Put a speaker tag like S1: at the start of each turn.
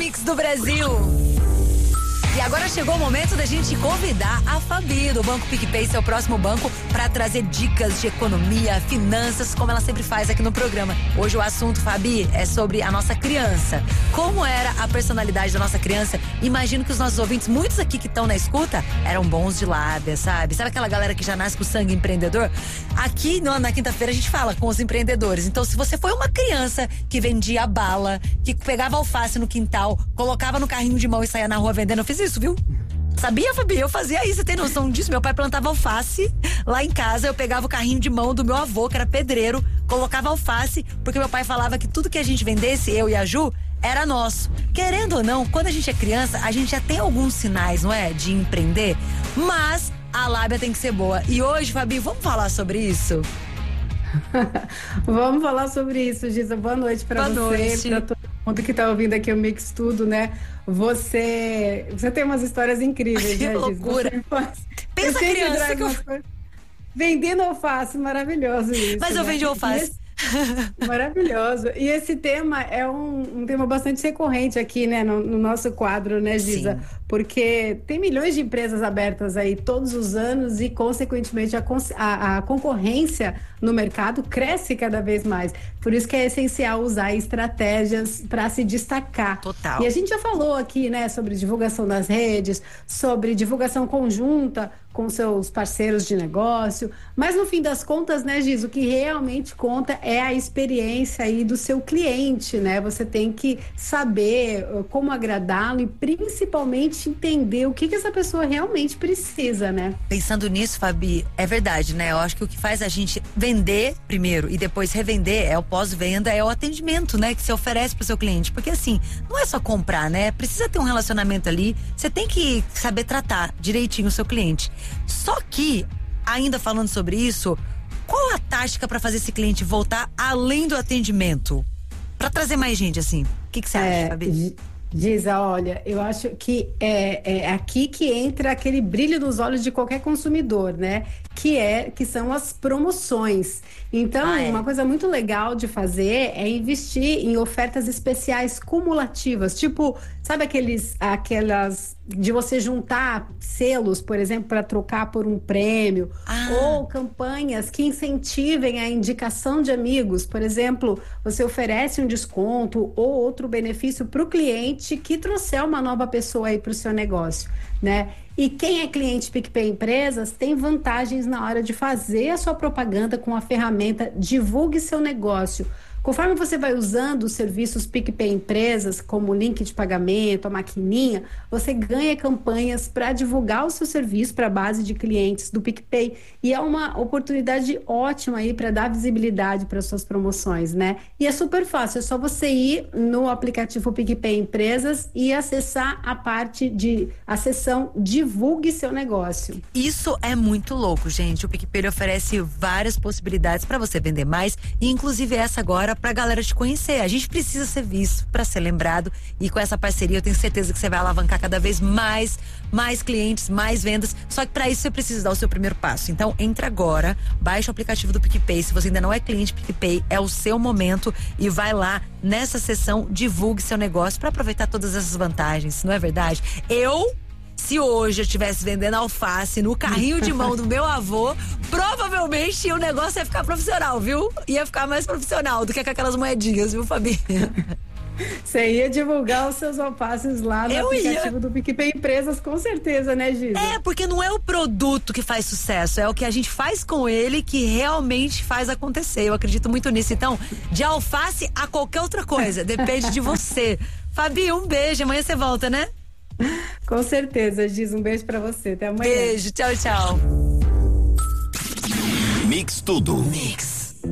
S1: Mix do Brasil. E agora chegou o momento da gente convidar a Fabi do Banco PicPay, seu próximo banco, para trazer dicas de economia, finanças, como ela sempre faz aqui no programa. Hoje o assunto, Fabi, é sobre a nossa criança. Como era a personalidade da nossa criança? Imagino que os nossos ouvintes, muitos aqui que estão na escuta, eram bons de lábia, sabe? Sabe aquela galera que já nasce com sangue empreendedor? Aqui na quinta-feira a gente fala com os empreendedores. Então, se você foi uma criança que vendia bala, que pegava alface no quintal, colocava no carrinho de mão e saía na rua vendendo, eu fiz isso, viu? Sabia, Fabi? Eu fazia isso, você tem noção disso? Meu pai plantava alface lá em casa, eu pegava o carrinho de mão do meu avô, que era pedreiro, colocava alface, porque meu pai falava que tudo que a gente vendesse, eu e a Ju, era nosso. Querendo ou não, quando a gente é criança, a gente já tem alguns sinais, não é? De empreender, mas a lábia tem que ser boa. E hoje, Fabi, vamos falar sobre isso?
S2: Vamos falar sobre isso, Giza. Boa noite para você, para todo mundo que tá ouvindo aqui o Mix Tudo, né? Você tem umas histórias incríveis,
S1: que
S2: né, Giza?
S1: loucura. Pensa criança que eu...
S2: Vendendo alface, maravilhoso isso.
S1: Mas eu vendi alface.
S2: Maravilhoso. E esse tema é um tema bastante recorrente aqui, né, no nosso quadro, né, Giza? Sim. Porque tem milhões de empresas abertas aí todos os anos e, consequentemente, a concorrência no mercado cresce cada vez mais. Por isso que é essencial usar estratégias para se destacar.
S1: Total.
S2: E a gente já falou aqui, né, sobre divulgação nas redes, sobre divulgação conjunta com seus parceiros de negócio, mas no fim das contas, né, Giz, o que realmente conta é a experiência aí do seu cliente, né? Você tem que saber como agradá-lo e principalmente entender o que essa pessoa realmente precisa, né?
S1: Pensando nisso, Fabi, é verdade, né? Eu acho que o que faz a gente vender primeiro e depois revender é o pós-venda, é o atendimento, né? Que você oferece pro seu cliente, porque assim, não é só comprar, né? Precisa ter um relacionamento ali, você tem que saber tratar direitinho o seu cliente. Só que, ainda falando sobre isso, qual a tática para fazer esse cliente voltar além do atendimento? Para trazer mais gente, assim. O que você acha, Fabi?
S2: Giza, olha, eu acho que é aqui que entra aquele brilho nos olhos de qualquer consumidor, né? Que são as promoções. Então, uma coisa muito legal de fazer é investir em ofertas especiais cumulativas, tipo, sabe aquelas de você juntar selos, por exemplo, para trocar por um prêmio, ou campanhas que incentivem a indicação de amigos. Por exemplo, você oferece um desconto ou outro benefício para o cliente que trouxer uma nova pessoa aí para o seu negócio, né? E quem é cliente PicPay Empresas tem vantagens na hora de fazer a sua propaganda com a ferramenta Divulgue Seu Negócio. Conforme você vai usando os serviços PicPay Empresas, como o link de pagamento, a maquininha, você ganha campanhas para divulgar o seu serviço para a base de clientes do PicPay. E é uma oportunidade ótima aí para dar visibilidade para suas promoções, né? E é super fácil, é só você ir no aplicativo PicPay Empresas e acessar a seção Divulgue Seu Negócio.
S1: Isso é muito louco, gente. O PicPay oferece várias possibilidades para você vender mais, e inclusive essa agora pra galera te conhecer. A gente precisa ser visto pra ser lembrado, e com essa parceria eu tenho certeza que você vai alavancar cada vez mais clientes, mais vendas. Só que pra isso você precisa dar o seu primeiro passo. Então entra agora, baixa o aplicativo do PicPay. Se você ainda não é cliente PicPay, é o seu momento, e vai lá nessa seção Divulgue Seu Negócio pra aproveitar todas essas vantagens, não é verdade? Se hoje eu estivesse vendendo alface no carrinho de mão do meu avô, provavelmente o negócio ia ficar profissional, viu? Ia ficar mais profissional do que com aquelas moedinhas, viu, Fabi?
S2: Você ia divulgar os seus alfaces lá no aplicativo do PicPay Empresas, com certeza, né, Giza?
S1: Porque não é o produto que faz sucesso, é o que a gente faz com ele que realmente faz acontecer. Eu acredito muito nisso. Então, de alface a qualquer outra coisa, depende de você. Fabi, um beijo. Amanhã você volta, né?
S2: Com certeza, Giz, um beijo pra você, até amanhã.
S1: Beijo, tchau, tchau.
S3: Mix Tudo. Mix.